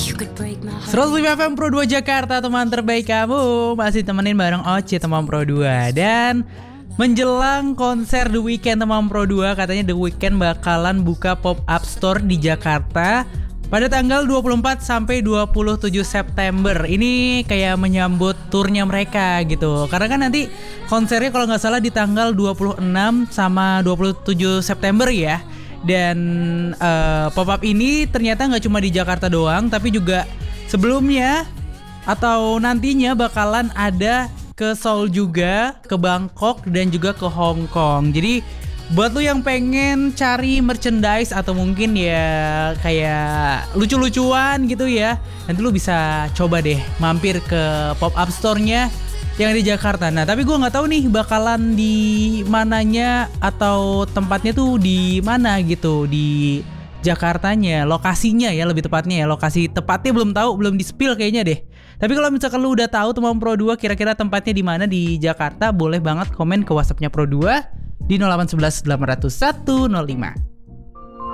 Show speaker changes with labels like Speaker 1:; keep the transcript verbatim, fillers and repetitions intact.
Speaker 1: seratus lima F M Pro dua Jakarta, teman terbaik kamu. Masih temenin bareng Oce, teman Pro dua. Dan menjelang konser The Weeknd teman Pro dua, katanya The Weeknd bakalan buka pop-up store di Jakarta pada tanggal dua puluh empat sampai dua puluh tujuh September. Ini kayak menyambut turnya mereka gitu. Karena kan nanti konsernya kalau nggak salah di tanggal dua puluh enam sama dua puluh tujuh September ya. Dan uh, pop-up ini ternyata nggak cuma di Jakarta doang, tapi juga sebelumnya atau nantinya bakalan ada ke Seoul juga, ke Bangkok, dan juga ke Hong Kong. Jadi buat lu yang pengen cari merchandise atau mungkin ya kayak lucu-lucuan gitu ya, nanti lu bisa coba deh mampir ke pop-up store-nya yang di Jakarta. Nah, tapi gue nggak tahu nih bakalan di mananya atau tempatnya tuh di mana gitu di Jakartanya, lokasinya ya lebih tepatnya ya. Lokasi tepatnya belum tahu, belum di-spill kayaknya deh. Tapi kalau misalkan lu udah tahu teman Pro dua kira-kira tempatnya di mana di Jakarta, boleh banget komen ke WhatsApp-nya Pro dua di nol delapan satu satu delapan nol satu nol lima.